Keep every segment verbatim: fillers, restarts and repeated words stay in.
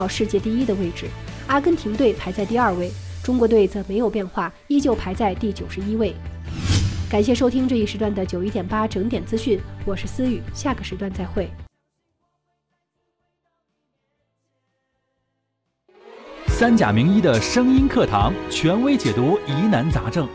世界第一的位置，阿根廷队排在第二位，中国队则没有变化，依旧排在第九十一位。感谢收听这一时段的九一点八整点资讯，我是思雨，下个时段再会。 三甲名医的声音课堂，权威解读疑难杂症，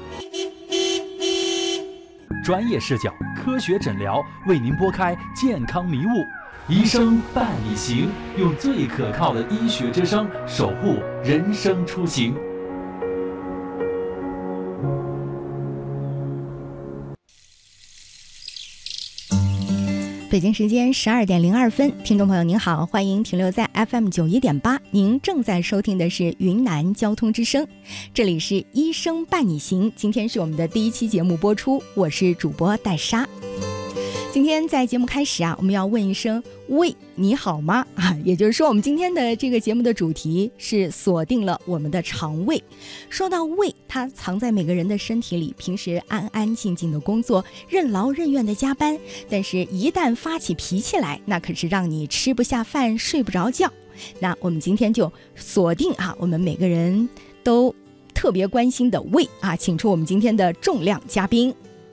专业视角，科学诊疗，为您拨开健康迷雾。医生伴你行，用最可靠的医学之声守护人生出行。 北京时间十二点零二分，听众朋友您好，欢迎停留在 F M 九一点八，您正在收听的是云南交通之声，这里是医生伴你行，今天是我们的第一期节目播出，我是主播戴莎。今天在节目开始啊，我们要问一声胃你好吗啊？也就是说，我们今天的这个节目的主题是锁定了我们的肠胃。说到胃，它藏在每个人的身体里，平时安安静静的工作，任劳任怨的加班，但是一旦发起脾气来，那可是让你吃不下饭睡不着觉。那我们今天就锁定啊，我们每个人都特别关心的胃啊，请出我们今天的重量嘉宾。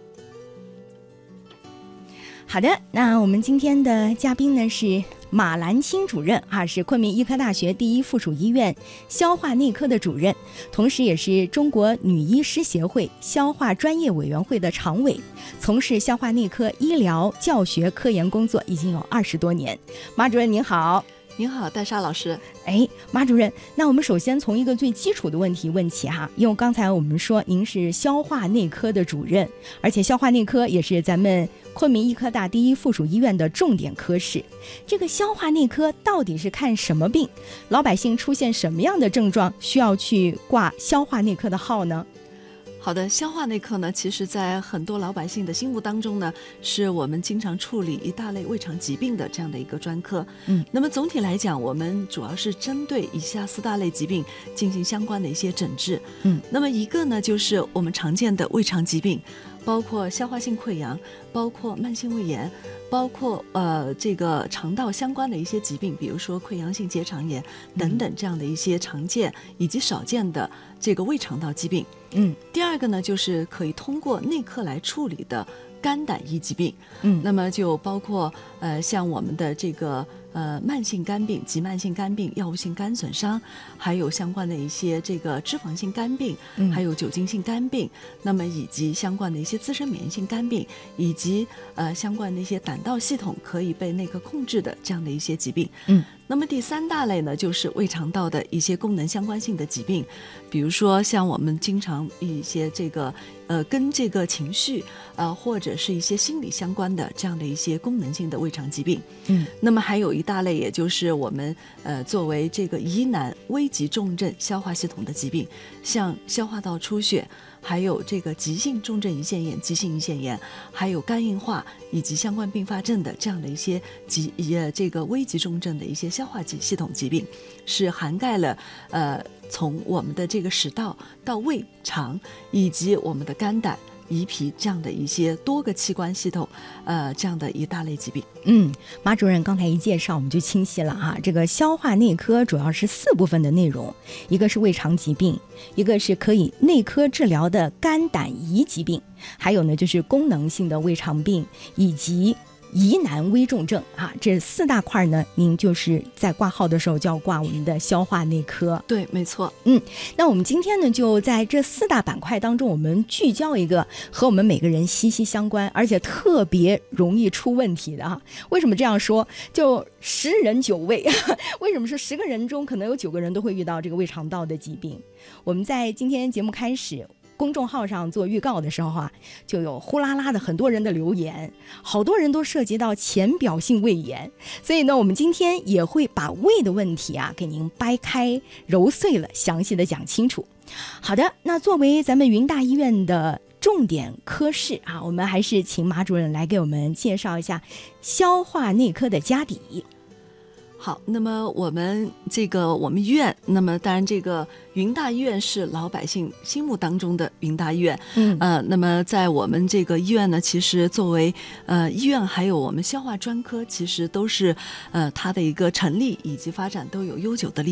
好的，那我们今天的嘉宾呢是马兰青主任啊，是昆明医科大学第一附属医院消化内科的主任，同时也是中国女医师协会消化专业委员会的常委，从事消化内科医疗教学科研工作已经有二十多年。马主任您好。 您好，戴莎老师。 哎，马主任，那我们首先从一个最基础的问题问起哈，因为刚才我们说您是消化内科的主任，而且消化内科也是咱们昆明医科大第一附属医院的重点科室。这个消化内科到底是看什么病？老百姓出现什么样的症状需要去挂消化内科的号呢？ 好的，消化内科呢，其实在很多老百姓的心目当中呢，是我们经常处理一大类胃肠疾病的这样的一个专科。嗯，那么总体来讲，我们主要是针对以下四大类疾病进行相关的一些诊治。嗯，那么一个呢，就是我们常见的胃肠疾病，包括消化性溃疡，包括慢性胃炎，包括呃这个肠道相关的一些疾病，比如说溃疡性结肠炎等等这样的一些常见以及少见的这个胃肠道疾病。嗯，第二个呢，就是可以通过内科来处理的肝胆胰疾病。嗯，那么就包括呃像我们的这个呃慢性肝病、急慢性肝病、药物性肝损伤，还有相关的一些这个脂肪性肝病，嗯、还有酒精性肝病，那么以及相关的一些自身免疫性肝病，以及呃相关的一些胆道系统可以被内科控制的这样的一些疾病。嗯。那么第三大类呢，就是胃肠道的一些功能相关性的疾病，比如说像我们经常一些这个呃跟这个情绪呃或者是一些心理相关的这样的一些功能性的胃肠疾病。嗯，那么还有一大类，也就是我们呃作为这个疑难危急重症消化系统的疾病，像消化道出血，还有这个急性重症胰腺炎、急性胰腺炎，还有肝硬化以及相关并发症的这样的一些急呃这个危急重症的一些消化系统疾病，是涵盖了呃从我们的这个食道到胃肠以及我们的肝胆胰脾这样的一些多个器官系统，呃，这样的一大类疾病。 嗯，马主任刚才一介绍我们就清晰了啊。这个消化内科主要是四部分的内容，一个是胃肠疾病，一个是可以内科治疗的肝胆胰疾病，还有呢就是功能性的胃肠病以及疑难危重症啊，这四大块呢，您就是在挂号的时候就要挂我们的消化内科。 对，没错。 嗯，那我们今天呢，就在这四大板块当中，我们聚焦一个和我们每个人息息相关，而且特别容易出问题的啊。为什么这样说？就十人九胃，为什么说十个人中可能有九个人都会遇到这个胃肠道的疾病？我们在今天节目开始公众号上做预告的时候啊，就有呼啦啦的很多人的留言，好多人都涉及到浅表性胃炎，所以呢，我们今天也会把胃的问题啊给您掰开揉碎了，详细的讲清楚。好的，那作为咱们云大医院的重点科室啊，我们还是请马主任来给我们介绍一下消化内科的家底。 好，那么我们这个我们医院，那么当然这个云大医院是老百姓心目当中的云大医院， 嗯呃，那么在我们这个医院呢，其实作为呃医院还有我们消化专科，其实都是呃它的一个成立以及发展都有悠久的历史。